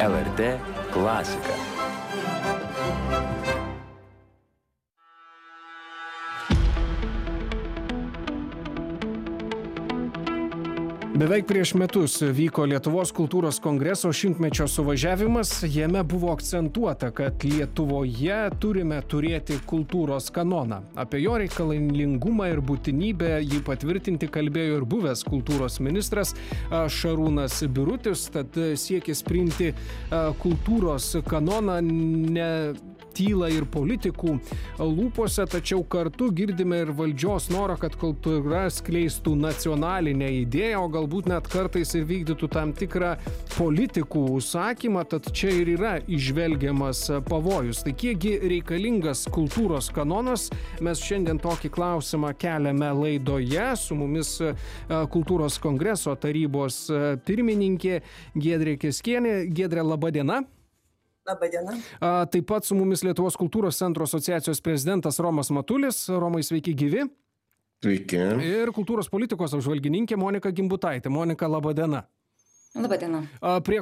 LRT klasika. Beveik prieš metus vyko Lietuvos kultūros kongreso 100-mečio suvažiavimas. Jame buvo akcentuota, kad Lietuvoje turime turėti kultūros kanoną. Apie jo reikalingumą ir būtinybę jį patvirtinti kalbėjo ir buvęs kultūros ministras Šarūnas Birutis. Tad siekis priimti kultūros kanoną netyla ir politikų lūpose, tačiau kartu girdime ir valdžios norą, kad kultūra skleistų nacionalinę idėją, o galbūt net kartais ir vykdytų tam tikrą politikų užsakymą, tad čia ir yra įžvelgiamas pavojus. Tai kiekgi reikalingas kultūros kanonas? Mes šiandien tokį klausimą keliame laidoje. Su mumis kultūros kongreso tarybos pirmininkė Giedrė Kiskienė. Giedrė, laba diena. Labadiena. Taip pat su mumis Lietuvos kultūros centro asociacijos prezidentas Romas Matulis. Romai, sveiki gyvi. Sveiki. Ir kultūros politikos apžvalgininkė Monika Gimbutaitė. Monika, laba diena. Labadiena. Prie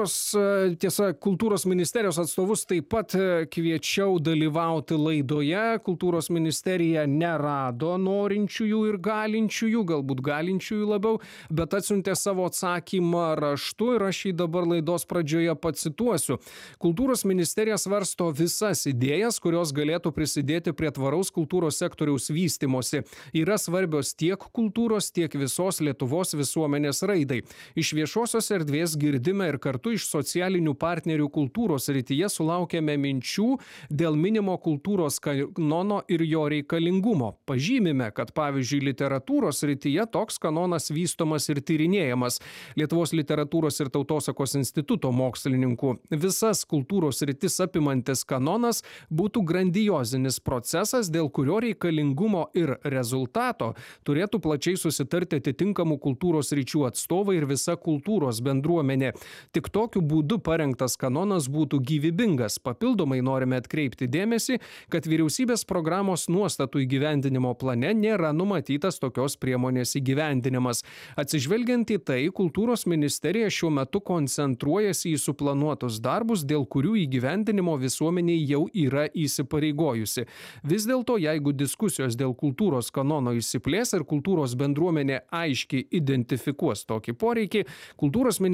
kultūros ministerijos atstovus taip pat kviečiau dalyvauti laidoje. Kultūros ministerija nerado norinčiųjų ir galinčiųjų, galbūt galinčiųjų labiau, bet atsiuntė savo atsakymą raštu ir aš jį dabar laidos pradžioje pacituosiu. Kultūros ministerija svarsto visas idėjas, kurios galėtų prisidėti prie tvaraus kultūros sektoriaus vystimosi. Yra svarbios tiek kultūros, tiek visos Lietuvos visuomenės raidai. Iš viešosios erdvės girdime ir kartu iš socialinių partnerių kultūros srityje sulaukėme minčių dėl minimo kultūros kanono ir jo reikalingumo. Pažymime, kad pavyzdžiui literatūros srityje toks kanonas vystomas ir tyrinėjamas Lietuvos literatūros ir tautosakos instituto mokslininkų. Visas kultūros sritis apimantis kanonas būtų grandiozinis procesas, dėl kurio reikalingumo ir rezultato turėtų plačiai susitarti atitinkamų kultūros sričių atstovai ir visa kultūros bendruomenė. Tik tokiu būdu parengtas kanonas būtų gyvybingas. Papildomai norime atkreipti dėmesį, kad vyriausybės programos nuostatų įgyvendinimo plane nėra numatytas tokios priemonės įgyvendinimas. Atsižvelgiant į tai, kultūros ministerija šiuo metu koncentruojasi į suplanuotus darbus, dėl kurių įgyvendinimo visuomeniai jau yra įsipareigojusi. Vis dėlto, jeigu diskusijos dėl kultūros kanono išsiplės ir kultūros bendruomenė aiškiai identifikuos tokį poreikį, kultūros ministerija